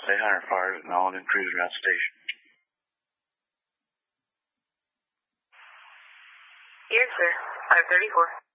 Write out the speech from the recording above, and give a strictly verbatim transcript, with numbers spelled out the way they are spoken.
eight hundred fires and all of them cruising around the station. Yes, sir. five thirty-four.